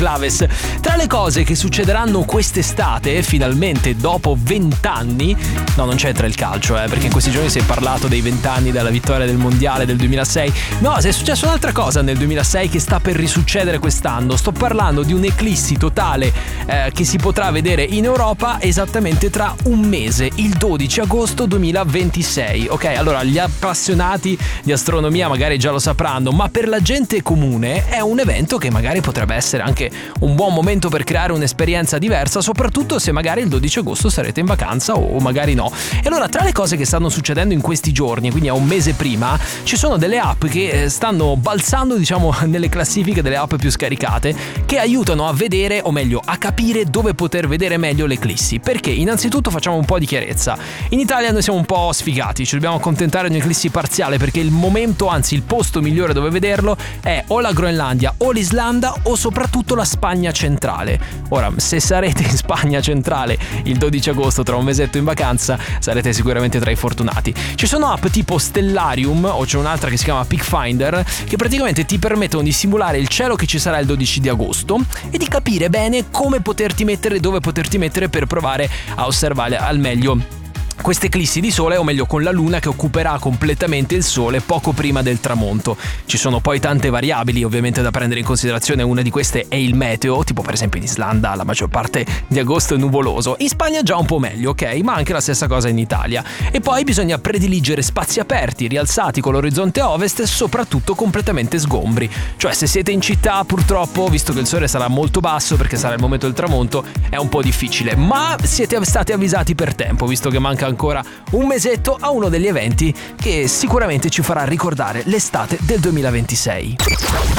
Claves. Tra le cose che succederanno quest'estate, finalmente dopo 20 anni, no, non c'entra il calcio, perché in questi giorni si è parlato dei 20 anni dalla vittoria del mondiale del 2006. No, è successa un'altra cosa nel 2006 che sta per risuccedere quest'anno. Sto parlando di un'eclissi totale che si potrà vedere in Europa esattamente tra un mese, il 12 agosto 2026. Ok, allora gli appassionati di astronomia magari già lo sapranno, ma per la gente comune è un evento che magari potrebbe essere anche un buon momento per creare un'esperienza diversa, soprattutto se magari il 12 agosto sarete in vacanza o magari no. E allora, tra le cose che stanno succedendo in questi giorni, quindi a un mese prima, ci sono delle app che stanno balzando, diciamo, nelle classifiche delle app più scaricate, che aiutano a vedere, o meglio a capire dove poter vedere meglio l'eclissi. Perché innanzitutto facciamo un po' di chiarezza. In Italia noi siamo un po' sfigati, ci dobbiamo accontentare di un'eclissi parziale, perché il momento, anzi il posto migliore dove vederlo è o la Groenlandia o l'Islanda o soprattutto la Spagna centrale. Ora, se sarete in Spagna centrale il 12 agosto tra un mesetto in vacanza, sarete sicuramente tra i fortunati. Ci sono app tipo Stellarium, o c'è un'altra che si chiama Peak Finder, che praticamente ti permettono di simulare il cielo che ci sarà il 12 di agosto e di capire bene come poterti mettere, dove poterti mettere per provare a osservare al meglio queste eclissi di sole, o meglio con la luna che occuperà completamente il sole poco prima del tramonto. Ci sono poi tante variabili ovviamente da prendere in considerazione, una di queste è il meteo, tipo per esempio in Islanda la maggior parte di agosto è nuvoloso, in Spagna già un po' meglio, ok, ma anche la stessa cosa in Italia. E poi bisogna prediligere spazi aperti, rialzati con l'orizzonte a ovest e soprattutto completamente sgombri, cioè se siete in città purtroppo, visto che il sole sarà molto basso perché sarà il momento del tramonto, è un po' difficile, ma siete stati avvisati per tempo, visto che manca ancora un mesetto a uno degli eventi che sicuramente ci farà ricordare l'estate del 2026.